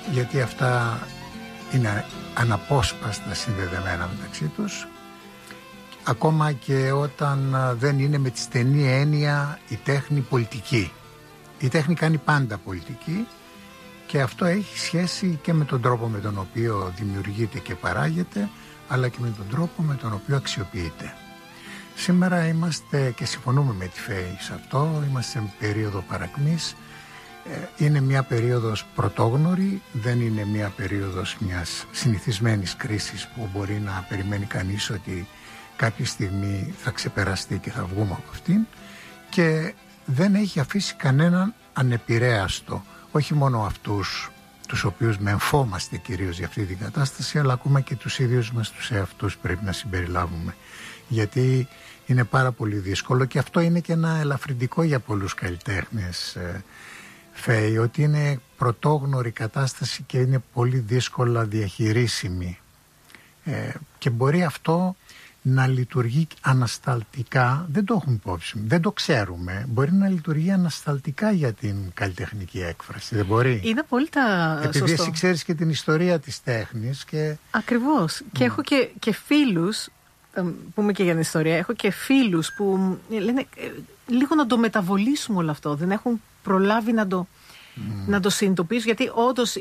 γιατί αυτά είναι αναπόσπαστα συνδεδεμένα μεταξύ τους, ακόμα και όταν δεν είναι με τη στενή έννοια η τέχνη πολιτική. Η τέχνη κάνει πάντα πολιτική και αυτό έχει σχέση και με τον τρόπο με τον οποίο δημιουργείται και παράγεται, αλλά και με τον τρόπο με τον οποίο αξιοποιείται. Σήμερα είμαστε, και συμφωνούμε με τη ΦΕΗ σε αυτό, είμαστε σε περίοδο παρακμής. Είναι μια περίοδος πρωτόγνωρη, δεν είναι μια περίοδος μιας συνηθισμένης κρίσης που μπορεί να περιμένει κανείς ότι κάποια στιγμή θα ξεπεραστεί και θα βγούμε από αυτήν, και δεν έχει αφήσει κανέναν ανεπηρέαστο, όχι μόνο αυτούς τους οποίους μεμφόμαστε κυρίως για αυτή την κατάσταση, αλλά ακόμα και τους ίδιους μας τους εαυτούς πρέπει να συμπεριλάβουμε, γιατί είναι πάρα πολύ δύσκολο, και αυτό είναι και ένα ελαφρυντικό για πολλούς καλλιτέχνες, ΦΕΗ, ότι είναι πρωτόγνωρη κατάσταση και είναι πολύ δύσκολα διαχειρίσιμη, και μπορεί αυτό να λειτουργεί ανασταλτικά. Δεν το έχουμε υπόψη, δεν το ξέρουμε. Μπορεί να λειτουργεί ανασταλτικά για την καλλιτεχνική έκφραση, δεν μπορεί? Είναι απόλυτα επειδή σωστό. Εσύ ξέρεις και την ιστορία της τέχνης και... Ακριβώς. Και έχω και φίλους, πούμε και για την ιστορία, έχω και φίλους που λένε λίγο να το μεταβολήσουμε όλο αυτό. Δεν έχουν προλάβει να το συνειδητοποιήσουν, γιατί όντως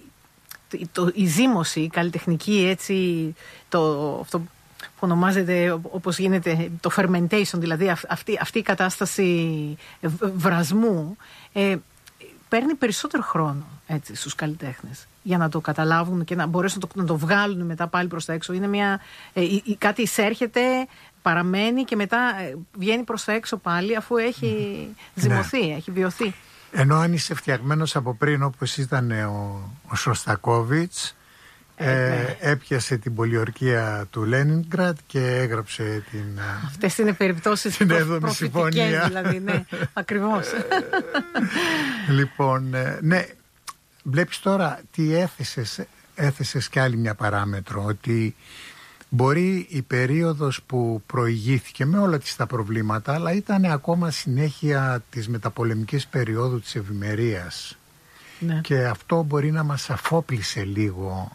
η ζύμωση, η καλλιτεχνική, έτσι, αυτό που ονομάζεται, όπως γίνεται, το fermentation, δηλαδή αυτή η κατάσταση βρασμού, παίρνει περισσότερο χρόνο, έτσι, στους καλλιτέχνες για να το καταλάβουν και να μπορέσουν να το βγάλουν μετά πάλι προς τα έξω. Είναι κάτι εισέρχεται, παραμένει και μετά βγαίνει προς τα έξω πάλι, αφού έχει ζυμωθεί, έχει βιωθεί. Ενώ αν είσαι φτιαγμένος από πριν, όπως ήταν ο Σωστακόβιτς, έπιασε την πολιορκία του Λένινγκραντ και έγραψε την... Αυτές είναι περιπτώσεις προφητικές, δηλαδή, ναι, ακριβώς. Λοιπόν, ναι, βλέπεις τώρα τι έθεσες κι άλλη μια παράμετρο, ότι μπορεί η περίοδος που προηγήθηκε με όλα τα προβλήματα, αλλά ήταν ακόμα συνέχεια της μεταπολεμικής περίοδου της ευημερίας. Ναι. Και αυτό μπορεί να μας αφόπλησε λίγο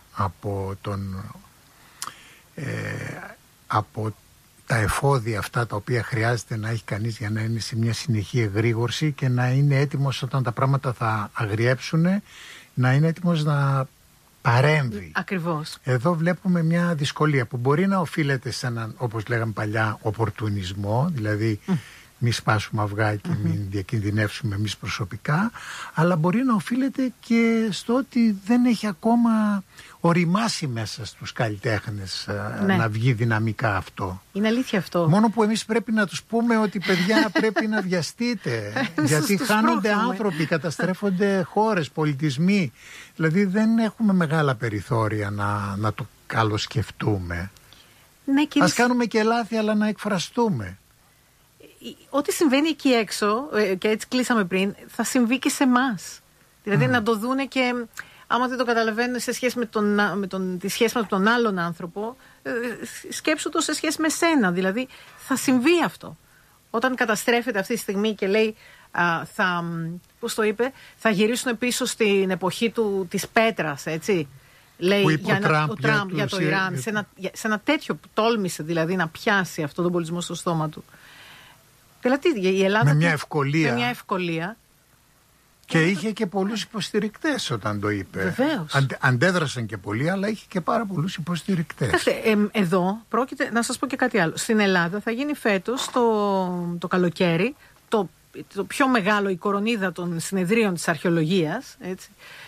από τα εφόδια αυτά τα οποία χρειάζεται να έχει κανείς για να είναι σε μια συνεχή εγρήγορση και να είναι έτοιμος όταν τα πράγματα θα αγριέψουν, να είναι έτοιμος να παρέμβει. Ακριβώς. Εδώ βλέπουμε μια δυσκολία που μπορεί να οφείλεται σε έναν, όπως λέγαμε παλιά, οπορτουνισμό, δηλαδή μη σπάσουμε αυγά και μην διακινδυνεύσουμε εμείς προσωπικά, αλλά μπορεί να οφείλεται και στο ότι δεν έχει ακόμα οριμάσει μέσα στους καλλιτέχνες να βγει δυναμικά αυτό. Είναι αλήθεια αυτό. Μόνο που εμείς πρέπει να τους πούμε ότι παιδιά πρέπει να βιαστείτε, γιατί χάνονται άνθρωποι, καταστρέφονται χώρες, πολιτισμοί. Δηλαδή δεν έχουμε μεγάλα περιθώρια να το καλοσκεφτούμε. Ναι, ας κάνουμε και λάθη, αλλά να εκφραστούμε. Ό,τι συμβαίνει εκεί έξω, και έτσι κλείσαμε πριν, θα συμβεί και σε εμάς. Δηλαδή να το δούνε, και άμα δεν το καταλαβαίνουν σε σχέση τη σχέση μας με τον άλλον άνθρωπο, σκέψου το σε σχέση με σένα. Δηλαδή θα συμβεί αυτό. Όταν καταστρέφεται αυτή τη στιγμή και λέει, πώς το είπε, θα γυρίσουν πίσω στην εποχή της πέτρας, έτσι. Λέει ο Τραμπ για το Ιράν, σε ένα τέτοιο που τόλμησε δηλαδή να πιάσει αυτόν τον πολιτισμό στο στόμα του. Δηλαδή η Ελλάδα με μια ευκολία. Και είχε και πολλούς υποστηρικτές όταν το είπε. Βεβαίως. Αντέδρασαν και πολλοί, αλλά είχε και πάρα πολλούς υποστηρικτές. Εδώ πρόκειται να σας πω και κάτι άλλο. Στην Ελλάδα θα γίνει φέτος το καλοκαίρι το πιο μεγάλο, η κορονίδα των συνεδρίων της αρχαιολογίας, έτσι,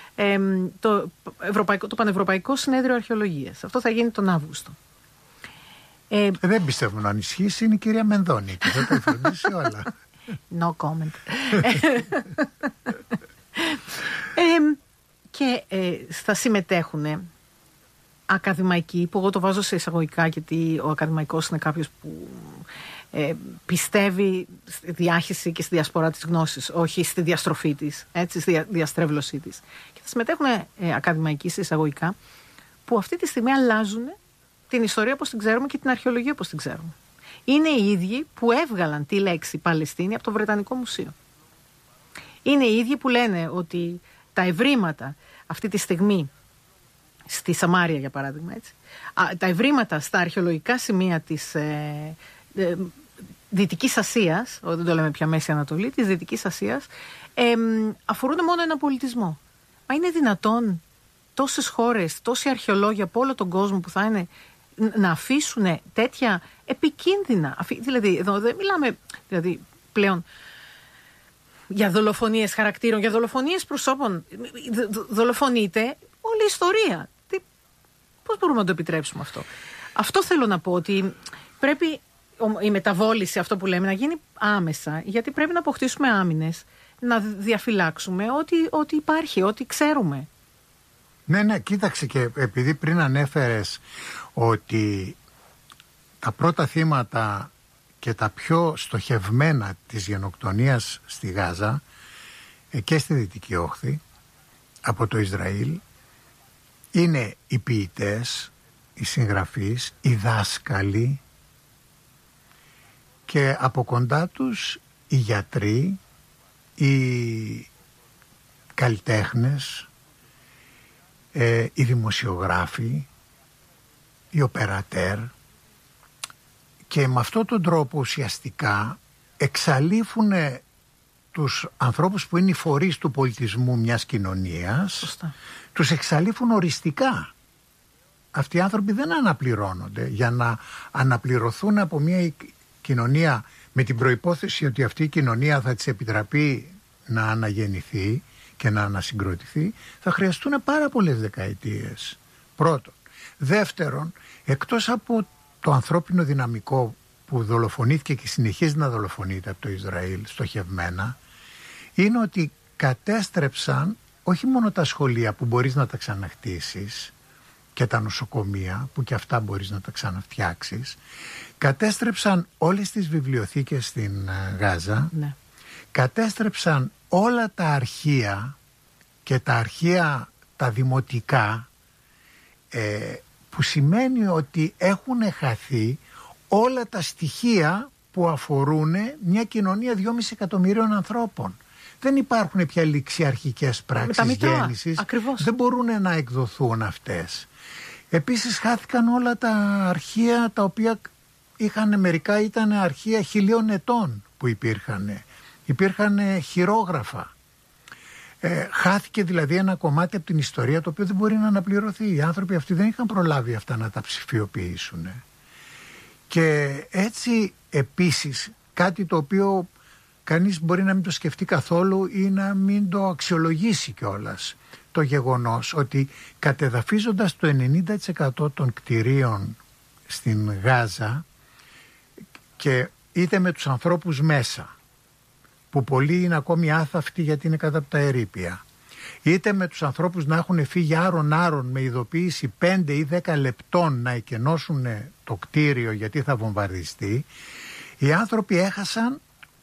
το Πανευρωπαϊκό Συνέδριο Αρχαιολογίας. Αυτό θα γίνει τον Αύγουστο. Δεν πιστεύω να ανισχύσει, είναι η κυρία Μενδώνη και θα τα εφαρμόσει όλα. No comment. Και θα συμμετέχουν ακαδημαϊκοί, που εγώ το βάζω σε εισαγωγικά, γιατί ο ακαδημαϊκός είναι κάποιος που πιστεύει στη διάχυση και στη διασπορά της γνώσης, όχι στη διαστροφή της, έτσι, στη διαστρέβλωσή της. Και θα συμμετέχουν ακαδημαϊκοί σε εισαγωγικά, που αυτή τη στιγμή αλλάζουν την ιστορία όπως την ξέρουμε και την αρχαιολογία όπως την ξέρουμε. Είναι οι ίδιοι που έβγαλαν τη λέξη Παλαιστίνη από το Βρετανικό Μουσείο. Είναι οι ίδιοι που λένε ότι τα ευρήματα αυτή τη στιγμή στη Σαμάρια, για παράδειγμα, έτσι, τα ευρήματα στα αρχαιολογικά σημεία της Δυτικής Ασίας, δεν το λέμε πια Μέση Ανατολή, της Δυτικής Ασίας, αφορούν μόνο ένα πολιτισμό. Μα είναι δυνατόν τόσες χώρες, τόσοι αρχαιολόγοι από όλο τον κόσμο που θα είναι, να αφήσουν τέτοια επικίνδυνα, δηλαδή εδώ δεν μιλάμε δηλαδή πλέον για δολοφονίες χαρακτήρων, για δολοφονίες προσώπων, δολοφονείται όλη η ιστορία. Πώς μπορούμε να το επιτρέψουμε αυτό? Αυτό θέλω να πω, ότι πρέπει η μεταβόληση, αυτό που λέμε, να γίνει άμεσα, γιατί πρέπει να αποκτήσουμε άμυνες, να διαφυλάξουμε ό,τι υπάρχει, ό,τι ξέρουμε. Ναι, κοίταξε, και επειδή πριν ανέφερες ότι τα πρώτα θύματα και τα πιο στοχευμένα της γενοκτονίας στη Γάζα και στη Δυτική Όχθη από το Ισραήλ είναι οι ποιητές, οι συγγραφείς, οι δάσκαλοι και από κοντά τους οι γιατροί, οι καλλιτέχνες, οι δημοσιογράφοι, οι οπερατέρ, και με αυτόν τον τρόπο ουσιαστικά εξαλείφουν τους ανθρώπους που είναι οι φορείς του πολιτισμού μιας κοινωνίας. Σωστά. Τους εξαλείφουν οριστικά. Αυτοί οι άνθρωποι δεν αναπληρώνονται. Για να αναπληρωθούν από μια κοινωνία με την προϋπόθεση ότι αυτή η κοινωνία θα της επιτραπεί να αναγεννηθεί και να ανασυγκροτηθεί, θα χρειαστούν πάρα πολλές δεκαετίες. Πρώτον. Δεύτερον, εκτός από το ανθρώπινο δυναμικό που δολοφονήθηκε και συνεχίζει να δολοφονείται από το Ισραήλ στοχευμένα, είναι ότι κατέστρεψαν όχι μόνο τα σχολεία που μπορείς να τα ξαναχτίσεις και τα νοσοκομεία που και αυτά μπορείς να τα ξαναφτιάξεις, κατέστρεψαν όλες τις βιβλιοθήκες στην Γάζα, ναι. Κατέστρεψαν όλα τα αρχεία και τα αρχεία τα δημοτικά, που σημαίνει ότι έχουν χαθεί όλα τα στοιχεία που αφορούν μια κοινωνία 2,5 εκατομμυρίων ανθρώπων. Δεν υπάρχουν πια ληξιαρχικές πράξεις γέννησης. Δεν μπορούν να εκδοθούν αυτές. Επίσης χάθηκαν όλα τα αρχεία τα οποία μερικά ήταν αρχεία 1000 ετών που υπήρχαν. Υπήρχαν χειρόγραφα. Χάθηκε δηλαδή ένα κομμάτι από την ιστορία το οποίο δεν μπορεί να αναπληρωθεί. Οι άνθρωποι αυτοί δεν είχαν προλάβει αυτά να τα ψηφιοποιήσουν. Και έτσι επίσης κάτι το οποίο κανείς μπορεί να μην το σκεφτεί καθόλου ή να μην το αξιολογήσει κιόλας, το γεγονός ότι κατεδαφίζοντας το 90% των κτηρίων στην Γάζα, και είτε με τους ανθρώπους μέσα, που πολλοί είναι ακόμη άθαυτοι γιατί είναι κάτω από τα ερείπια, είτε με τους ανθρώπους να έχουν φύγει άρον-άρον με ειδοποίηση 5 ή 10 λεπτών να εκενώσουν το κτίριο γιατί θα βομβαρδιστεί, οι άνθρωποι έχασαν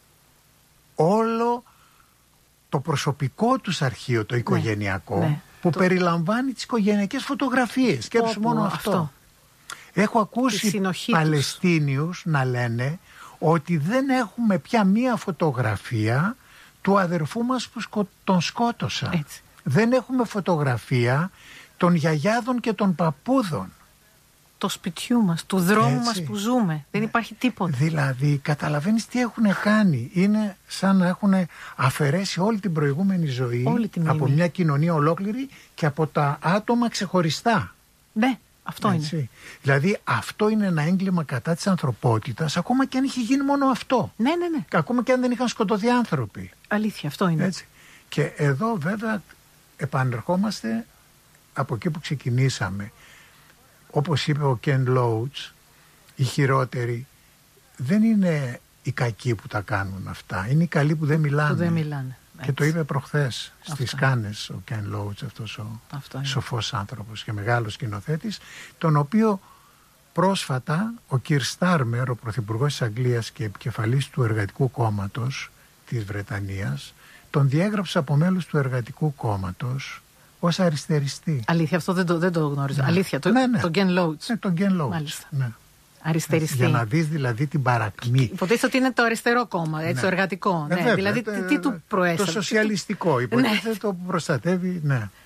όλο το προσωπικό τους αρχείο, το οικογενειακό, που περιλαμβάνει τις οικογενειακές φωτογραφίες. Σκέψου μόνο αυτό. Έχω ακούσει Παλαιστίνιους να λένε ότι δεν έχουμε πια μία φωτογραφία του αδερφού μας που τον σκότωσαν. Έτσι. Δεν έχουμε φωτογραφία των γιαγιάδων και των παππούδων. Το σπιτιού μας, του δρόμου μας που ζούμε. Δεν υπάρχει τίποτα. Δηλαδή, καταλαβαίνεις τι έχουν κάνει. Είναι σαν να έχουν αφαιρέσει όλη την προηγούμενη ζωή από μια κοινωνία ολόκληρη και από τα άτομα ξεχωριστά. Ναι. Αυτό είναι. Δηλαδή αυτό είναι ένα έγκλημα κατά της ανθρωπότητας, ακόμα και αν είχε γίνει μόνο αυτό. Ναι. Ακόμα και αν δεν είχαν σκοτωθεί άνθρωποι. Αλήθεια, αυτό είναι. Έτσι. Και εδώ βέβαια επανερχόμαστε από εκεί που ξεκινήσαμε. Όπως είπε ο Κεν Λόουτς, οι χειρότεροι δεν είναι οι κακοί που τα κάνουν αυτά. Είναι οι καλοί που δεν μιλάνε. Και το είπε προχθές στις Κάνες ο Κεν Λόουτς, αυτός ο σοφός άνθρωπος και μεγάλος σκηνοθέτης, τον οποίο πρόσφατα ο Κιρ Στάρμερ, ο πρωθυπουργός της Αγγλίας και επικεφαλής του Εργατικού Κόμματος της Βρετανίας, τον διέγραψε από μέλος του Εργατικού Κόμματος ως αριστεριστή. Αλήθεια, αυτό δεν το γνώριζα. Ναι. Αλήθεια, τον Κεν Λόουτς. Ναι, τον Κεν Λόουτς. Αριστεριστή. Για να δεις δηλαδή την παρακμή. Υποτίθεται ότι είναι το αριστερό κόμμα, έτσι, το εργατικό. Ναι. Δηλαδή τι του προέστρεψε. Το σοσιαλιστικό, υποτίθεται, που προστατεύει. Ναι.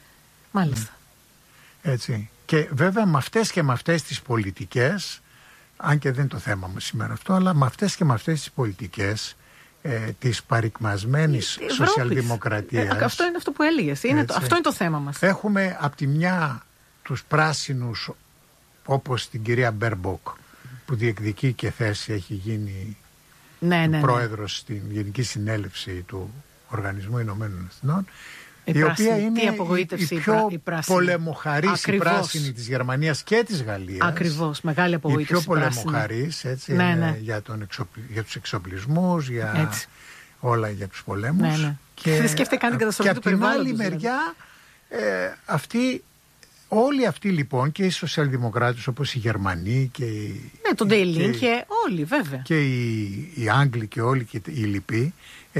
Μάλιστα. Έτσι. Και βέβαια με αυτές τις πολιτικές, αν και δεν είναι το θέμα μου σήμερα αυτό, αλλά με αυτές τις πολιτικές της παρικμασμένης σοσιαλδημοκρατίας. Αυτό είναι αυτό που έλεγες. Αυτό είναι το θέμα μας. Έχουμε από τη μια τους πράσινους, όπως την κυρία Μπέρμποκ, που διεκδικεί και θέση, έχει γίνει πρόεδρος στην Γενική Συνέλευση του Οργανισμού Ηνωμένων Εθνών, η οποία είναι η πιο πολεμοχαρής η πράσινη της Γερμανίας και της Γαλλίας. Ακριβώς, μεγάλη απογοήτευση. Η πιο πολεμοχαρής, έτσι, για τους εξοπλισμούς, για όλα, για τους πολέμους. Και σκέφτε καν την καταστροφή του περιβάλλοντος. Και από την άλλη μεριά, όλοι αυτοί λοιπόν, και οι σοσιαλδημοκράτες όπως οι Γερμανοί και οι... τον Ντέιλιν και όλοι βέβαια. Και οι Άγγλοι και όλοι και οι λοιποί,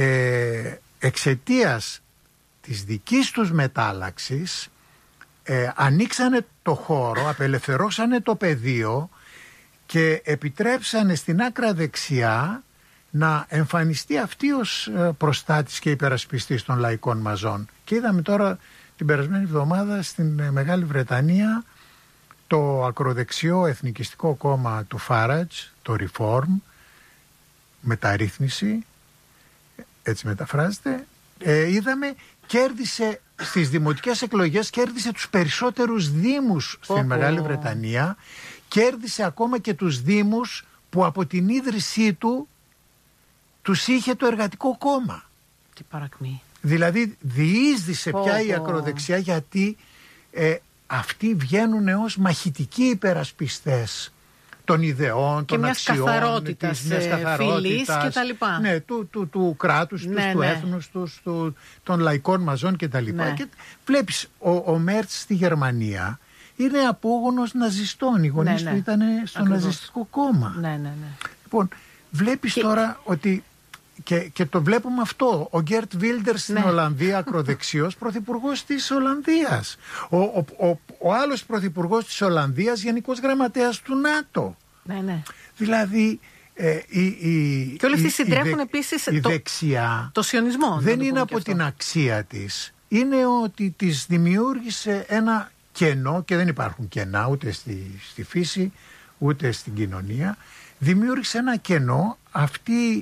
εξαιτίας της δικής τους μετάλλαξης ανοίξανε το χώρο, απελευθερώσανε το πεδίο και επιτρέψανε στην άκρα δεξιά να εμφανιστεί αυτή ως προστάτης και υπερασπιστής των λαϊκών μαζών. Και είδαμε τώρα την περασμένη εβδομάδα στην Μεγάλη Βρετανία το ακροδεξιό εθνικιστικό κόμμα του Farage, το Reform, μεταρρύθμιση, έτσι μεταφράζεται, είδαμε, κέρδισε στις δημοτικές εκλογές, κέρδισε τους περισσότερους δήμους στην Μεγάλη Βρετανία, κέρδισε ακόμα και τους δήμους που από την ίδρυσή του τους είχε το Εργατικό Κόμμα. Τι παρακμή. Δηλαδή διείσδησε πια η ακροδεξιά, γιατί αυτοί βγαίνουν ως μαχητικοί υπερασπιστές των ιδεών, των αξιών, μιας καθαρότητας φυλής και τα λοιπά. Ναι, του κράτους, του έθνους, των λαϊκών μαζών και τα λοιπά. Και βλέπεις, ο Μέρτς στη Γερμανία είναι απόγονος ναζιστών. Οι γονείς του ήταν στο ναζιστικό κόμμα. Λοιπόν, βλέπεις τώρα ότι και το βλέπουμε αυτό. Ο Γκέρτ Βίλντερ στην Ολλανδία, ακροδεξιός πρωθυπουργός της Ολλανδίας. Ο άλλος πρωθυπουργός της Ολλανδίας, γενικός γραμματέας του ΝΑΤΟ. Δηλαδή και όλοι αυτοί συντρέχουν επίσης η δεξιά το σιωνισμό. Δεν είναι από την αξία της. Είναι ότι της δημιούργησε ένα κενό, και δεν υπάρχουν κενά ούτε στη φύση ούτε στην κοινωνία. Δημιούργησε ένα κενό, αυτή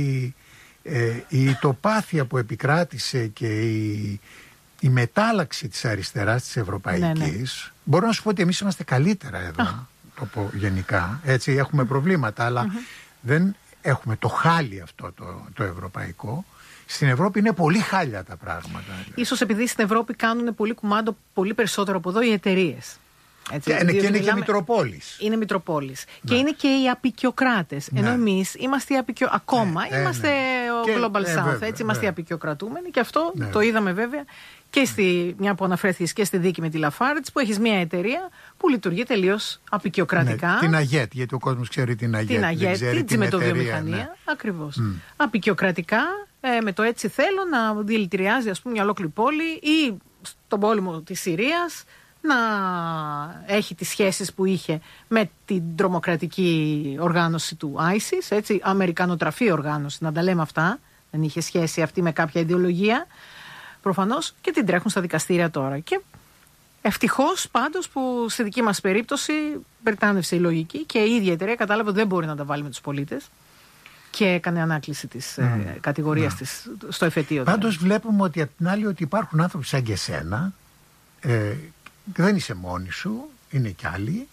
η τοπάθεια που επικράτησε και η μετάλλαξη της αριστεράς της ευρωπαϊκής. Μπορώ να σου πω ότι εμείς είμαστε καλύτερα εδώ, το πω γενικά, έτσι, έχουμε προβλήματα, αλλά δεν έχουμε το χάλι αυτό το ευρωπαϊκό. Στην Ευρώπη είναι πολύ χάλια τα πράγματα. Ίσως επειδή στην Ευρώπη κάνουν πολύ κουμάντο, πολύ περισσότερο από εδώ οι εταιρείες. Και είναι και Μητροπόλης. Είναι Μητροπόλης. Και είναι και οι απικιοκράτες. Ενώ εμείς είμαστε ακόμα είμαστε ο Global South. Έτσι είμαστε οι απικιοκρατούμενοι. Και αυτό το είδαμε βέβαια και μια που αναφέρθηκες και στη δίκη με τη Lafarge, που έχεις μια εταιρεία που λειτουργεί τελείως απικιοκρατικά. Την Αγέτ, γιατί ο κόσμος ξέρει την Αγέτ. Την Αγέτ, την τσιμεντοβιομηχανία. Ακριβώς. Απικιοκρατικά, με το έτσι θέλω να δηλητηριάζει, ας πούμε, μια ολόκληρη πόλη, ή στον πόλεμο της Συρίας να έχει τις σχέσεις που είχε με την τρομοκρατική οργάνωση του ISIS, έτσι, αμερικανοτραφή οργάνωση, να τα λέμε αυτά, δεν είχε σχέση αυτή με κάποια ιδεολογία, προφανώς, και την τρέχουν στα δικαστήρια τώρα. Και ευτυχώς πάντως που στη δική μας περίπτωση περτάνευσε η λογική και η ίδια εταιρεία κατάλαβε ότι δεν μπορεί να τα βάλει με τους πολίτες και έκανε ανάκληση της κατηγορίας της στο εφετείο. Πάντως βλέπουμε ότι απ' την άλλη ότι υπάρχουν άνθρωποι σαν και εσένα, δεν είσαι μόνη σου, είναι κι άλλοι,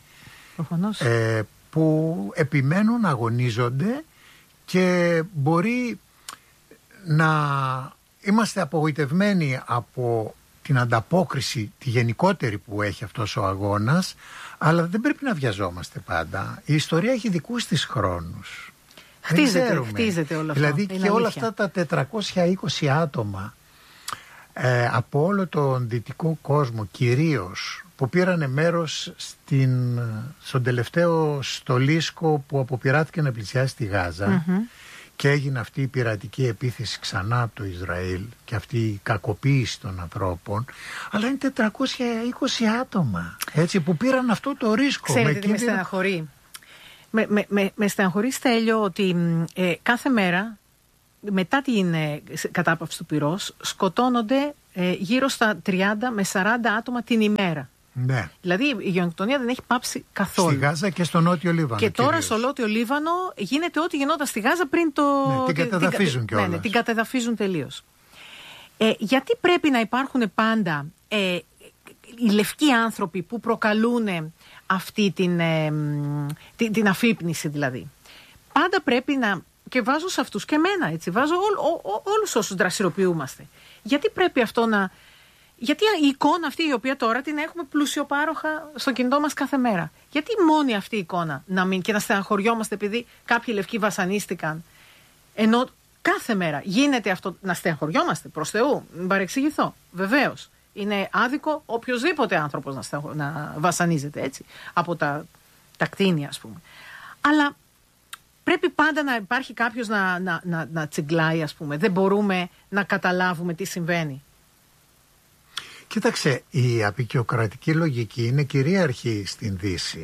που επιμένουν, αγωνίζονται, και μπορεί να είμαστε απογοητευμένοι από την ανταπόκριση τη γενικότερη που έχει αυτός ο αγώνας, αλλά δεν πρέπει να βιαζόμαστε πάντα. Η ιστορία έχει δικούς της χρόνους. Χτίζεται όλο αυτό. Δηλαδή και όλα αυτά τα 420 άτομα από όλο τον δυτικό κόσμο κυρίως, που πήρανε μέρος στον τελευταίο στολίσκο που αποπειράθηκε να πλησιάσει τη Γάζα, και έγινε αυτή η πειρατική επίθεση ξανά από το Ισραήλ και αυτή η κακοποίηση των ανθρώπων, αλλά είναι 420 άτομα, έτσι, που πήραν αυτό το ρίσκο. Ξέρετε τι με στεναχωρεί? Με στεναχωρεί, Στέλιο, ότι κάθε μέρα μετά την κατάπαυση του πυρός σκοτώνονται γύρω στα 30 με 40 άτομα την ημέρα. Ναι. Δηλαδή η γενοκτονία δεν έχει πάψει καθόλου. Στη Γάζα και στο Νότιο Λίβανο. Και τώρα στο Νότιο Λίβανο γίνεται ό,τι γινόταν στη Γάζα πριν το. Ναι, την κατεδαφίζουν κιόλας. Ναι, την κατεδαφίζουν τελείως. Γιατί πρέπει να υπάρχουν πάντα οι λευκοί άνθρωποι που προκαλούν αυτή την αφύπνιση δηλαδή. Πάντα πρέπει να. Και βάζω σε αυτούς και εμένα, έτσι. Βάζω όλους όσους δραστηριοποιούμαστε. Γιατί πρέπει αυτό να. Γιατί η εικόνα αυτή η οποία τώρα την έχουμε πλουσιοπάροχα στο κινητό μας κάθε μέρα. Γιατί μόνη αυτή η εικόνα να μην και να στεναχωριόμαστε επειδή κάποιοι λευκοί βασανίστηκαν. Ενώ κάθε μέρα γίνεται αυτό να στεναχωριόμαστε προς Θεού. Μην παρεξηγηθώ. Βεβαίως. Είναι άδικο οποιοδήποτε άνθρωπος να βασανίζεται έτσι. Από τα κτίνια ας πούμε. Αλλά πρέπει πάντα να υπάρχει κάποιος να τσιγκλάει ας πούμε. Δεν μπορούμε να καταλάβουμε τι συμβαίνει. Κοίταξε, η αποικιοκρατική λογική είναι κυρίαρχη στην Δύση.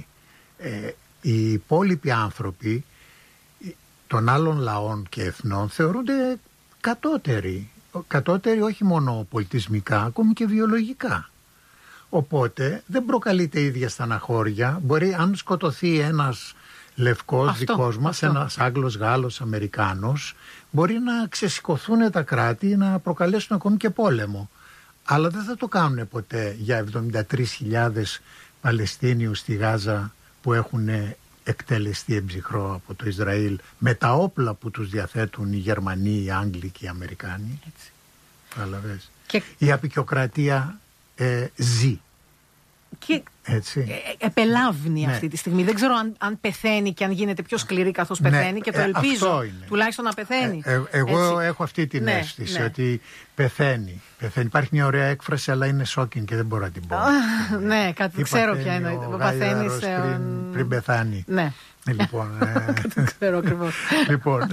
Οι υπόλοιποι άνθρωποι των άλλων λαών και εθνών θεωρούνται κατώτεροι. Κατώτεροι όχι μόνο πολιτισμικά, ακόμη και βιολογικά. Οπότε δεν προκαλείται ίδια στεναχώρια. Μπορεί αν σκοτωθεί ένας λευκός δικός μας, ένας Άγγλος, Γάλλος, Αμερικάνος, μπορεί να ξεσηκωθούν τα κράτη, να προκαλέσουν ακόμη και πόλεμο. Αλλά δεν θα το κάνουν ποτέ για 73.000 Παλαιστίνιους στη Γάζα που έχουν εκτελεστεί εμψυχρό από το Ισραήλ με τα όπλα που τους διαθέτουν οι Γερμανοί, οι Άγγλοι και οι Αμερικάνοι. Καταλαβες. Η αποικιοκρατία ζει. Και επελάβνει αυτή τη στιγμή. Δεν ξέρω αν πεθαίνει και αν γίνεται πιο σκληρή καθώς πεθαίνει και το ελπίζω τουλάχιστον να πεθαίνει. Εγώ έχω αυτή την αίσθηση ότι πεθαίνει. Υπάρχει μια ωραία έκφραση αλλά είναι shocking και δεν μπορώ να την πω. Ναι, κάτι ξέρω ποια είναι. Ο Γάιαρος πριν πεθάνει. Ναι. Λοιπόν, το ξέρω ακριβώς. Λοιπόν,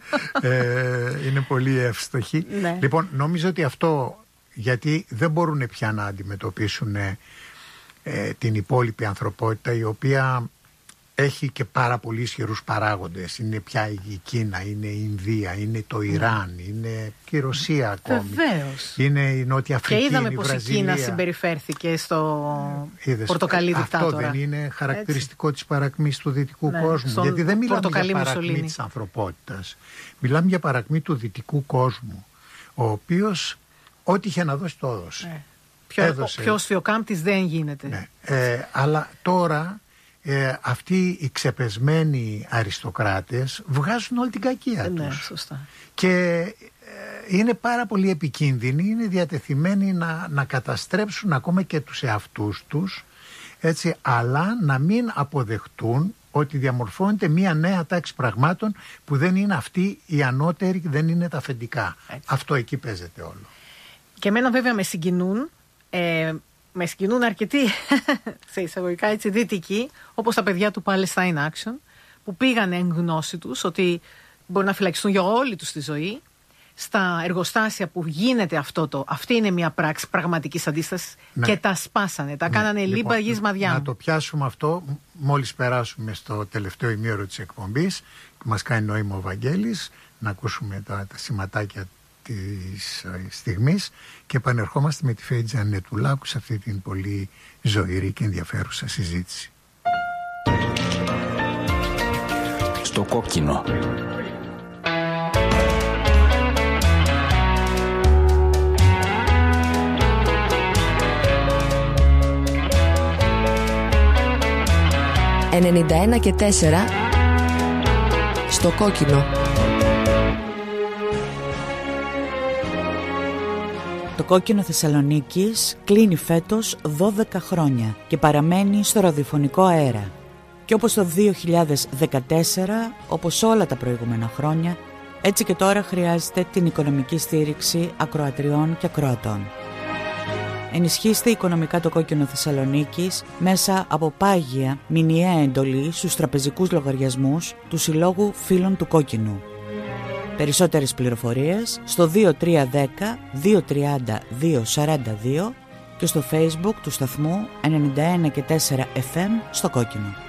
είναι πολύ εύστοχη. Λοιπόν, νομίζω ότι αυτό γιατί δεν μπορούν πια να αντιμετωπίσουν την υπόλοιπη ανθρωπότητα η οποία έχει και πάρα πολύ ισχυρούς παράγοντες. Είναι πια η Κίνα, είναι η Ινδία, είναι το Ιράν, είναι και η Ρωσία ακόμη. Βεβαίως. Είναι η Νότια Αφρική, και είδαμε η πως Βραζιλία. η Κίνα συμπεριφέρθηκε στο πορτοκαλί δικτάτορα. Αυτό δεν είναι χαρακτηριστικό της παρακμής του δυτικού κόσμου. Γιατί δεν μιλάμε για παρακμή της ανθρωπότητας. Μιλάμε για παρακμή του δυτικού κόσμου, ο οποίος ό,τι είχε να δώσει το έδωσε. Πιο οσφιοκάμπτης δεν γίνεται. Ναι. Αλλά τώρα αυτοί οι ξεπεσμένοι αριστοκράτες βγάζουν όλη την κακία τους. Ναι, σωστά. Και είναι πάρα πολύ επικίνδυνοι, είναι διατεθειμένοι να καταστρέψουν ακόμα και τους εαυτούς τους, έτσι, αλλά να μην αποδεχτούν ότι διαμορφώνεται μια νέα τάξη πραγμάτων που δεν είναι αυτοί οι ανώτεροι, δεν είναι τα αφεντικά. Αυτό εκεί παίζεται όλο. Και εμένα βέβαια με συγκινούν. Με συγκινούν αρκετοί σε εισαγωγικά έτσι δυτικοί, όπως τα παιδιά του Palestine Action, που πήγανε εν γνώση τους ότι μπορεί να φυλακιστούν για όλη τους τη ζωή στα εργοστάσια που γίνεται αυτή είναι μια πράξη πραγματικής αντίστασης, και τα σπάσανε, τα κάνανε λίμπα γης μαδιά. Να το πιάσουμε αυτό μόλις περάσουμε στο τελευταίο ημίωρο της εκπομπής που μας κάνει νόημα ο Βαγγέλης, να ακούσουμε τα σηματάκια της στιγμής και επανερχόμαστε με τη Φέη Τζανετουλάκου σε αυτή την πολύ ζωηρή και ενδιαφέρουσα συζήτηση. Στο κόκκινο. «91 και 4» στο κόκκινο. Το κόκκινο Θεσσαλονίκης κλείνει φέτος 12 χρόνια και παραμένει στο ραδιοφωνικό αέρα. Και όπως το 2014, όπως όλα τα προηγούμενα χρόνια, έτσι και τώρα χρειάζεται την οικονομική στήριξη ακροατριών και ακροατών. Ενισχύστε οικονομικά το κόκκινο Θεσσαλονίκης μέσα από πάγια μηνιαία εντολή στους τραπεζικούς λογαριασμούς του Συλλόγου Φίλων του Κόκκινου. Περισσότερες πληροφορίες στο 2310 230 242 και στο Facebook του σταθμού 91 και 4 FM στο κόκκινο.